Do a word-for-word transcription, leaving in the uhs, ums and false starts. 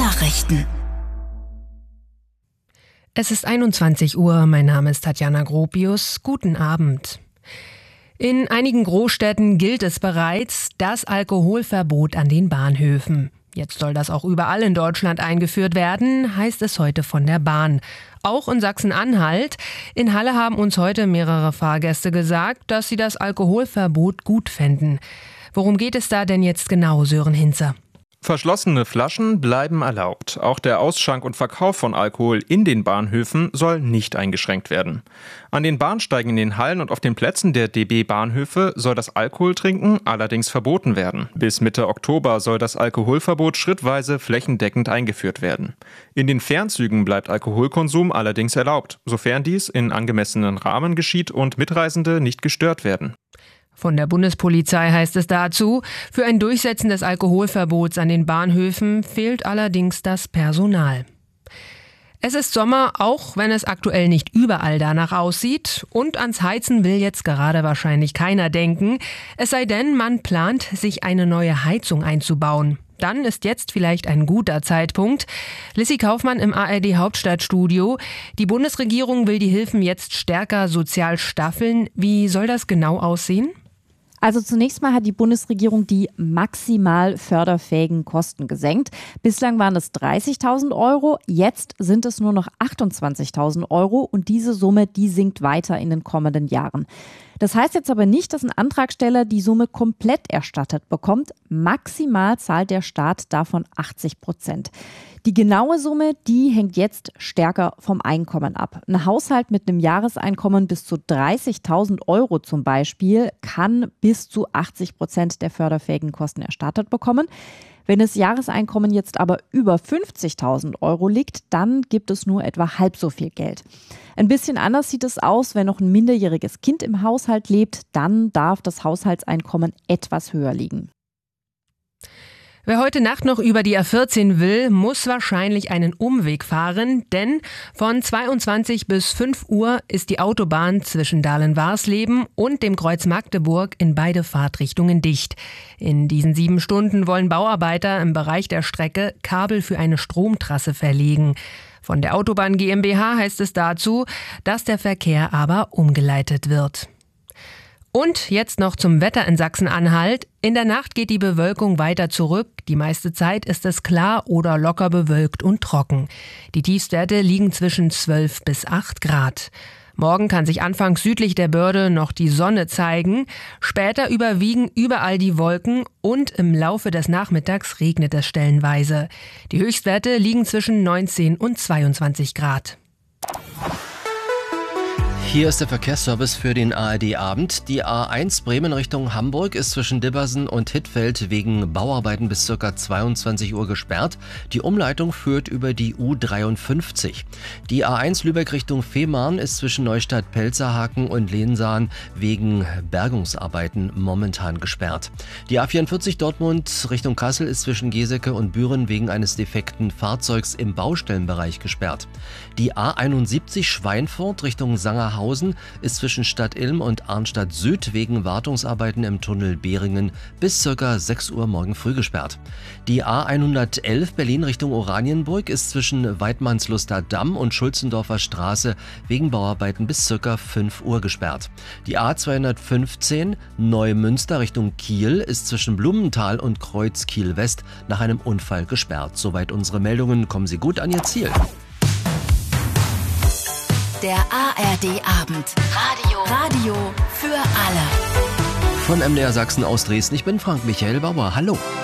Nachrichten. Es ist einundzwanzig Uhr, mein Name ist Tatjana Gropius. Guten Abend. In einigen Großstädten gilt es bereits, das Alkoholverbot an den Bahnhöfen. Jetzt soll das auch überall in Deutschland eingeführt werden, heißt es heute von der Bahn. Auch in Sachsen-Anhalt. In Halle haben uns heute mehrere Fahrgäste gesagt, dass sie das Alkoholverbot gut fänden. Worum geht es da denn jetzt genau, Sören Hinze? Verschlossene Flaschen bleiben erlaubt. Auch der Ausschank und Verkauf von Alkohol in den Bahnhöfen soll nicht eingeschränkt werden. An den Bahnsteigen in den Hallen und auf den Plätzen der D B-Bahnhöfe soll das Alkoholtrinken allerdings verboten werden. Bis Mitte Oktober soll das Alkoholverbot schrittweise flächendeckend eingeführt werden. In den Fernzügen bleibt Alkoholkonsum allerdings erlaubt, sofern dies in angemessenen Rahmen geschieht und Mitreisende nicht gestört werden. Von der Bundespolizei heißt es dazu, für ein Durchsetzen des Alkoholverbots an den Bahnhöfen fehlt allerdings das Personal. Es ist Sommer, auch wenn es aktuell nicht überall danach aussieht. Und ans Heizen will jetzt gerade wahrscheinlich keiner denken. Es sei denn, man plant, sich eine neue Heizung einzubauen. Dann ist jetzt vielleicht ein guter Zeitpunkt. Lissy Kaufmann im A R D Hauptstadtstudio. Die Bundesregierung will die Hilfen jetzt stärker sozial staffeln. Wie soll das genau aussehen? Also zunächst mal hat die Bundesregierung die maximal förderfähigen Kosten gesenkt. Bislang waren es dreißigtausend Euro, jetzt sind es nur noch achtundzwanzigtausend Euro und diese Summe, die sinkt weiter in den kommenden Jahren. Das heißt jetzt aber nicht, dass ein Antragsteller die Summe komplett erstattet bekommt. Maximal zahlt der Staat davon achtzig Prozent. Die genaue Summe, die hängt jetzt stärker vom Einkommen ab. Ein Haushalt mit einem Jahreseinkommen bis zu dreißigtausend Euro zum Beispiel kann bis zu achtzig Prozent der förderfähigen Kosten erstattet bekommen. Wenn das Jahreseinkommen jetzt aber über fünfzigtausend Euro liegt, dann gibt es nur etwa halb so viel Geld. Ein bisschen anders sieht es aus, wenn noch ein minderjähriges Kind im Haushalt lebt, dann darf das Haushaltseinkommen etwas höher liegen. Wer heute Nacht noch über die A vierzehn will, muss wahrscheinlich einen Umweg fahren, denn von zweiundzwanzig bis fünf Uhr ist die Autobahn zwischen Dahlen-Warsleben und dem Kreuz Magdeburg in beide Fahrtrichtungen dicht. In diesen sieben Stunden wollen Bauarbeiter im Bereich der Strecke Kabel für eine Stromtrasse verlegen. Von der Autobahn GmbH heißt es dazu, dass der Verkehr aber umgeleitet wird. Und jetzt noch zum Wetter in Sachsen-Anhalt. In der Nacht geht die Bewölkung weiter zurück. Die meiste Zeit ist es klar oder locker bewölkt und trocken. Die Tiefstwerte liegen zwischen zwölf bis acht Grad. Morgen kann sich anfangs südlich der Börde noch die Sonne zeigen. Später überwiegen überall die Wolken und im Laufe des Nachmittags regnet es stellenweise. Die Höchstwerte liegen zwischen neunzehn und zweiundzwanzig Grad. Hier ist der Verkehrsservice für den A R D-Abend. Die A eins Bremen Richtung Hamburg ist zwischen Dibbersen und Hittfeld wegen Bauarbeiten bis ca. zweiundzwanzig Uhr gesperrt. Die Umleitung führt über die U dreiundfünfzig. Die A eins Lübeck Richtung Fehmarn ist zwischen Neustadt-Pelzerhaken und Lehnsahn wegen Bergungsarbeiten momentan gesperrt. Die A vierundvierzig Dortmund Richtung Kassel ist zwischen Geseke und Büren wegen eines defekten Fahrzeugs im Baustellenbereich gesperrt. Die A einundsiebzig Schweinfurt Richtung Sangerhausen ist zwischen Stadt Ilm und Arnstadt Süd wegen Wartungsarbeiten im Tunnel Behringen bis ca. sechs Uhr morgen früh gesperrt. Die A hundertelf Berlin Richtung Oranienburg ist zwischen Weidmannsluster Damm und Schulzendorfer Straße wegen Bauarbeiten bis ca. fünf Uhr gesperrt. Die A zweihundertfünfzehn Neumünster Richtung Kiel ist zwischen Blumenthal und Kreuz Kiel West nach einem Unfall gesperrt. Soweit unsere Meldungen. Kommen Sie gut an Ihr Ziel. Der A R D-Abend. Radio. Radio für alle. Von M D R Sachsen aus Dresden. Ich bin Frank Michael Bauer. Hallo.